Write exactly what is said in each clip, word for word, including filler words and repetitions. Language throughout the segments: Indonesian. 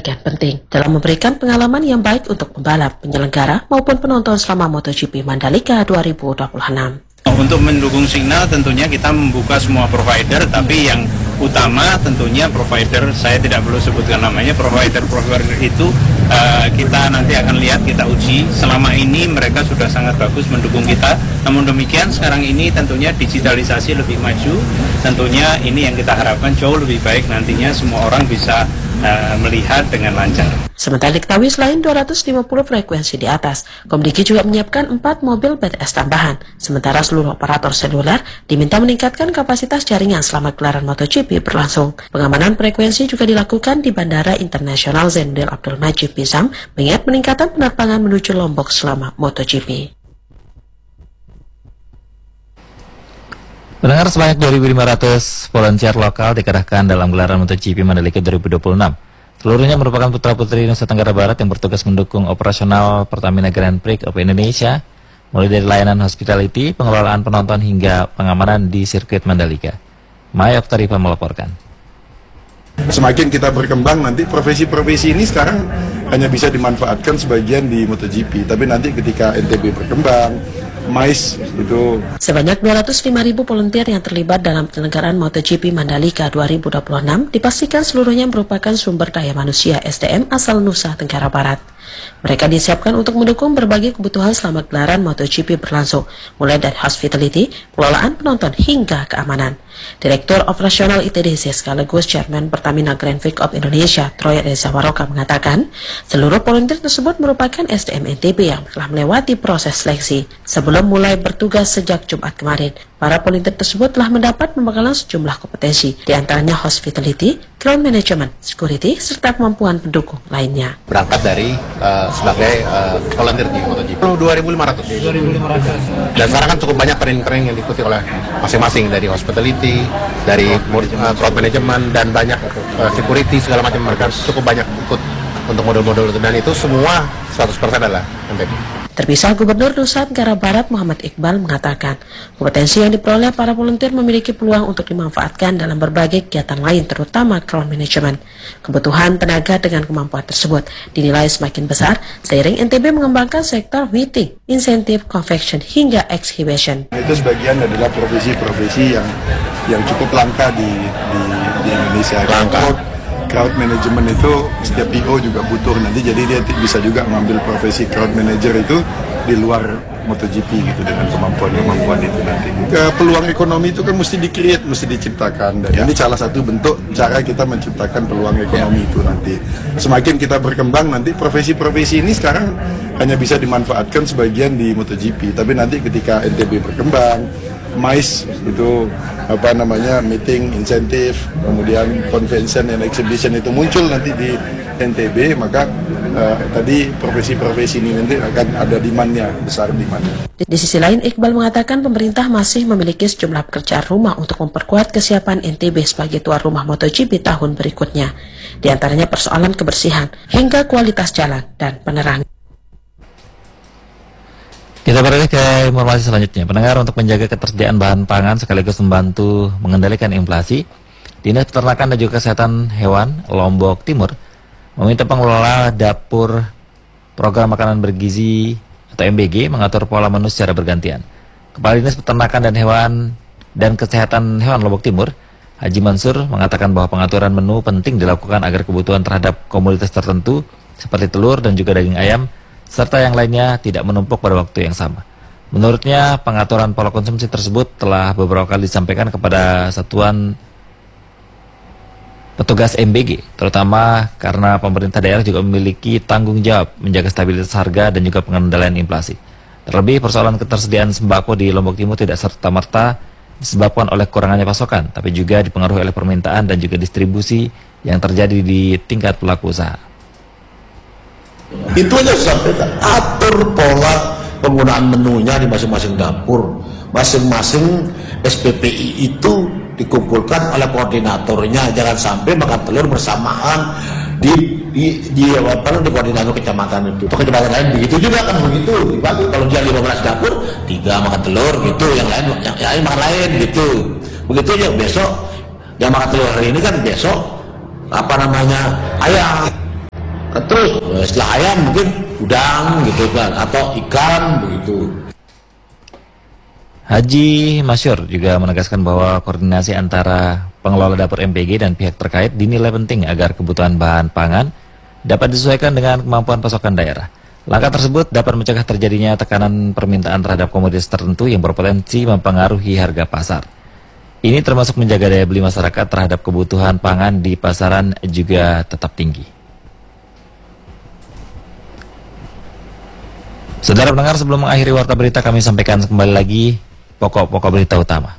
sedemikian penting dalam memberikan pengalaman yang baik untuk pembalap, penyelenggara maupun penonton selama MotoGP Mandalika dua ribu dua puluh enam. Untuk mendukung Signal tentunya kita membuka semua provider, tapi yang utama tentunya provider, saya tidak perlu sebutkan namanya, provider-provider itu uh, kita nanti akan lihat, kita uji. Selama ini mereka sudah sangat bagus mendukung kita, namun demikian sekarang ini tentunya digitalisasi lebih maju, tentunya ini yang kita harapkan jauh lebih baik, nantinya semua orang bisa uh, melihat dengan lancar. Sementara diketahui selain dua ratus lima puluh frekuensi di atas, Komdiki juga menyiapkan empat mobil B T S tambahan. Sementara seluruh operator seluler diminta meningkatkan kapasitas jaringan selama gelaran MotoGP berlangsung. Pengamanan frekuensi juga dilakukan di Bandara Internasional Zainuddin Abdul Majid Bizam, mengingat peningkatan penerbangan menuju Lombok selama MotoGP. Pendengar, sebanyak dua ribu lima ratus volunteer lokal dikerahkan dalam gelaran MotoGP Mandalika dua ribu dua puluh enam. Seluruhnya merupakan putra-putri Nusa Tenggara Barat yang bertugas mendukung operasional Pertamina Grand Prix of Indonesia, mulai dari layanan hospitality, pengelolaan penonton hingga pengamanan di sirkuit Mandalika. Maya Oktarifa melaporkan. Semakin kita berkembang, nanti profesi-profesi ini sekarang hanya bisa dimanfaatkan sebagian di MotoGP, tapi nanti ketika N T B berkembang, M I C E itu. Sebanyak dua ratus lima ribu volunteer yang terlibat dalam penyelenggaraan MotoGP Mandalika dua ribu dua puluh enam dipastikan seluruhnya merupakan sumber daya manusia S D M asal Nusa Tenggara Barat. Mereka disiapkan untuk mendukung berbagai kebutuhan selama gelaran MotoGP berlangsung, mulai dari hospitality, pengelolaan penonton hingga keamanan. Direktur Operasional I T D C sekaligus Chairman Pertamina Grand Prix of Indonesia, Troy Reza Waroka mengatakan, seluruh volunteer tersebut merupakan S D M N T B yang telah melewati proses seleksi. Sebelum mulai bertugas sejak Jumat kemarin, para volunteer tersebut telah mendapat pembekalan sejumlah kompetensi, diantaranya hospitality, ground management, security, serta kemampuan pendukung lainnya. Berangkat dari uh, sebagai uh, volunteer di MotoGP dua ribu lima ratus. Dan sekarang kan cukup banyak training-training yang diikuti oleh masing-masing, dari hospitality, dari uh, crowd management, dan banyak uh, security, segala macam. Mereka cukup banyak ikut untuk modul-modul itu, dan itu semua seratus persen adalah M T B. Terpisah, Gubernur Nusa Tenggara Barat Muhammad Iqbal mengatakan, kompetensi yang diperoleh para volunteer memiliki peluang untuk dimanfaatkan dalam berbagai kegiatan lain, terutama crowd management. Kebutuhan tenaga dengan kemampuan tersebut dinilai semakin besar seiring N T B mengembangkan sektor meeting, insentif, convention, hingga exhibition. Itu sebagian adalah profesi-profesi yang yang cukup langka di di, di Indonesia. Langka. Crowd management itu setiap P O juga butuh nanti, jadi dia bisa juga mengambil profesi crowd manager itu di luar MotoGP gitu dengan kemampuan-kemampuan itu nanti. Ke peluang ekonomi itu kan mesti di-create, mesti diciptakan, dan ya, ini salah satu bentuk cara kita menciptakan peluang ekonomi ya, itu nanti. Semakin kita berkembang, nanti profesi-profesi ini sekarang hanya bisa dimanfaatkan sebagian di MotoGP, tapi nanti ketika N T B berkembang, M I C E itu apa namanya meeting, insentif, kemudian convention and exhibition itu muncul nanti di N T B, maka uh, tadi profesi-profesi ini nanti akan ada demand-nya, besar demand-nya. Di sisi lain, Iqbal mengatakan pemerintah masih memiliki sejumlah pekerjaan rumah untuk memperkuat kesiapan N T B sebagai tuan rumah MotoGP tahun berikutnya. Di antaranya persoalan kebersihan hingga kualitas jalan dan penerangan. Kita beralih ke informasi selanjutnya. Pendengar, untuk menjaga ketersediaan bahan pangan sekaligus membantu mengendalikan inflasi, Dinas Peternakan dan juga Kesehatan Hewan Lombok Timur meminta pengelola dapur program makanan bergizi atau M B G mengatur pola menu secara bergantian. Kepala Dinas Peternakan dan Hewan dan Kesehatan Hewan Lombok Timur, Haji Mansur, mengatakan bahwa pengaturan menu penting dilakukan agar kebutuhan terhadap komoditas tertentu seperti telur dan juga daging ayam serta yang lainnya tidak menumpuk pada waktu yang sama. Menurutnya, pengaturan pola konsumsi tersebut telah beberapa kali disampaikan kepada satuan petugas M B G, terutama karena pemerintah daerah juga memiliki tanggung jawab menjaga stabilitas harga dan juga pengendalian inflasi. Terlebih, persoalan ketersediaan sembako di Lombok Timur tidak serta-merta disebabkan oleh kurangnya pasokan, tapi juga dipengaruhi oleh permintaan dan juga distribusi yang terjadi di tingkat pelaku usaha. Itu aja sampaikan, atur pola penggunaan menunya di masing-masing dapur. Masing-masing S P P I itu dikumpulkan oleh koordinatornya, jangan sampai makan telur bersamaan di di di apa di koordinator kecamatan itu. Atau kecamatan lain begitu juga kan begitu. Dibagi, kalau dia lima belas dapur, tiga makan telur gitu, yang lain yang, yang lain makan lain gitu. Begitu aja besok yang makan telur hari ini kan besok apa namanya ayam. Terus setelah ayam mungkin udang gitu kan, atau ikan begitu. Haji Masyur juga menegaskan bahwa koordinasi antara pengelola dapur M P G dan pihak terkait dinilai penting agar kebutuhan bahan pangan dapat disesuaikan dengan kemampuan pasokan daerah. Langkah tersebut dapat mencegah terjadinya tekanan permintaan terhadap komoditas tertentu yang berpotensi mempengaruhi harga pasar. Ini termasuk menjaga daya beli masyarakat terhadap kebutuhan pangan di pasaran juga tetap tinggi. Saudara pendengar, sebelum mengakhiri warta berita, kami sampaikan kembali lagi pokok-pokok berita utama.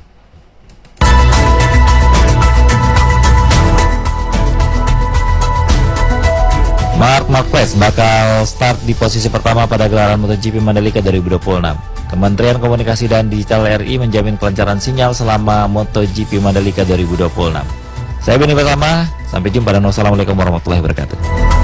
Marc Marquez bakal start di posisi pertama pada gelaran MotoGP Mandalika dua ribu dua puluh enam. Kementerian Komunikasi dan Digital R I menjamin kelancaran sinyal selama MotoGP Mandalika dua ribu dua puluh enam. Saya Beni Pertama, sampai jumpa dan wassalamualaikum warahmatullahi wabarakatuh.